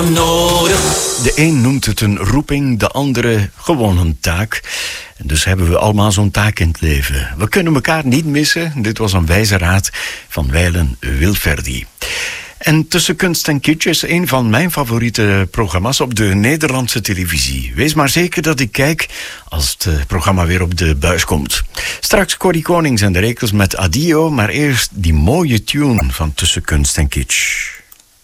De een noemt het een roeping, de andere gewoon een taak. En dus hebben we allemaal zo'n taak in het leven. We kunnen elkaar niet missen. Dit was een wijze raad van wijlen Wilverdi. En Tussen Kunst en Kitsch is een van mijn favoriete programma's op de Nederlandse televisie. Wees maar zeker dat ik kijk als het programma weer op de buis komt. Straks Corrie Konings en de Rekels met Adio, maar eerst die mooie tune van Tussen Kunst en Kitsch.